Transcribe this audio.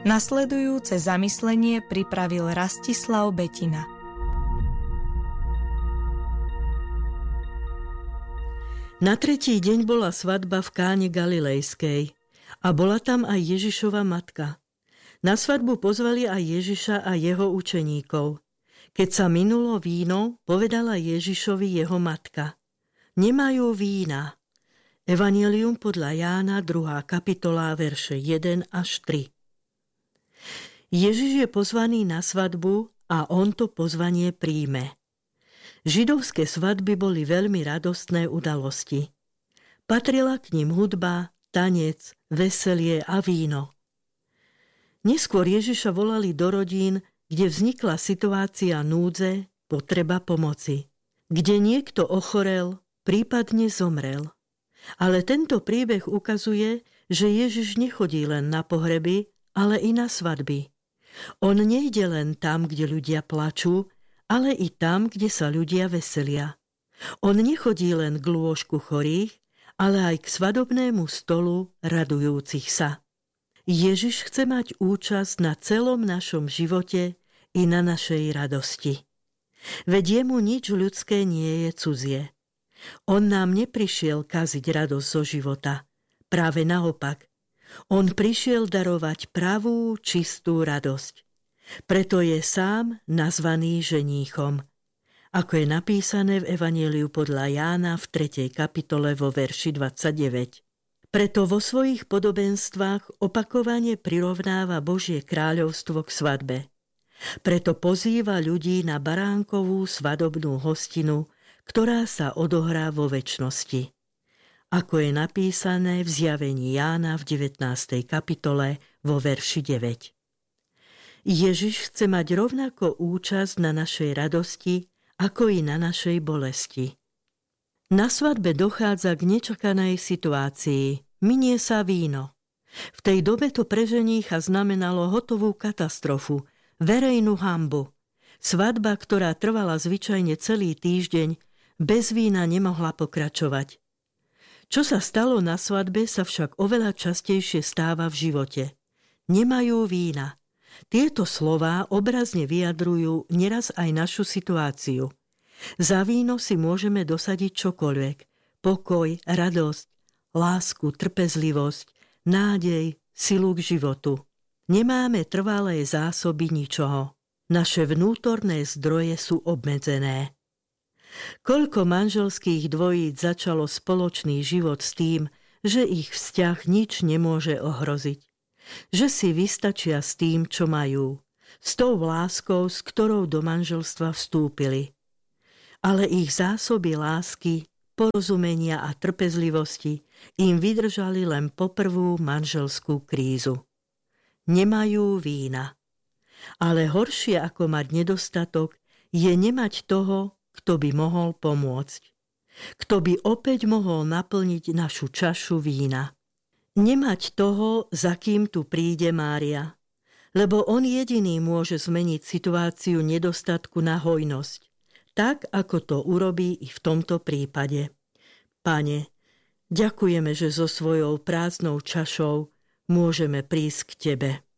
Nasledujúce zamyslenie pripravil Rastislav Betina. Na tretí deň bola svadba v Káne Galilejskej a bola tam aj Ježišova matka. Na svadbu pozvali aj Ježiša a jeho učeníkov. Keď sa minulo víno, povedala Ježišovi jeho matka: Nemajú vína. Evanjelium podľa Jána, 2. kapitola, verše 1 až 3. Ježiš je pozvaný na svadbu a on to pozvanie príjme. Židovské svadby boli veľmi radostné udalosti. Patrila k nim hudba, tanec, veselie a víno. Neskôr Ježiša volali do rodín, kde vznikla situácia núdze, potreba pomoci. Kde niekto ochorel, prípadne zomrel. Ale tento príbeh ukazuje, že Ježiš nechodí len na pohreby, ale i na svadby. On nejde len tam, kde ľudia plačú, ale i tam, kde sa ľudia veselia. On nechodí len k lôžku chorých, ale aj k svadobnému stolu radujúcich sa. Ježiš chce mať účasť na celom našom živote i na našej radosti. Veď jemu nič ľudské nie je cudzie. On nám neprišiel kaziť radosť zo života. Práve naopak. On prišiel darovať pravú, čistú radosť. Preto je sám nazvaný ženíchom. Ako je napísané v Evanjeliu podľa Jána v 3. kapitole vo verši 29. Preto vo svojich podobenstvách opakovane prirovnáva Božie kráľovstvo k svadbe. Preto pozýva ľudí na baránkovú svadobnú hostinu, ktorá sa odohrá vo večnosti. Ako je napísané v zjavení Jána v 19. kapitole vo verši 9. Ježiš chce mať rovnako účasť na našej radosti, ako i na našej bolesti. Na svadbe dochádza k nečakanej situácii. Minie sa víno. V tej dobe to pre ženícha znamenalo hotovú katastrofu, verejnú hanbu. Svadba, ktorá trvala zvyčajne celý týždeň, bez vína nemohla pokračovať. Čo sa stalo na svadbe, sa však oveľa častejšie stáva v živote. Nemajú vína. Tieto slová obrazne vyjadrujú neraz aj našu situáciu. Za víno si môžeme dosadiť čokoľvek. Pokoj, radosť, lásku, trpezlivosť, nádej, silu k životu. Nemáme trvalé zásoby ničoho. Naše vnútorné zdroje sú obmedzené. Koľko manželských dvojíc začalo spoločný život s tým, že ich vzťah nič nemôže ohroziť. Že si vystačia s tým, čo majú. S tou láskou, s ktorou do manželstva vstúpili. Ale ich zásoby lásky, porozumenia a trpezlivosti im vydržali len po prvú manželskú krízu. Nemajú vína. Ale horšie ako mať nedostatok je nemať toho, kto by mohol pomôcť. Kto by opäť mohol naplniť našu čašu vína. Nemať toho, za kým tu príde Mária. Lebo on jediný môže zmeniť situáciu nedostatku na hojnosť. Tak, ako to urobí i v tomto prípade. Pane, ďakujeme, že so svojou prázdnou čašou môžeme prísť k Tebe.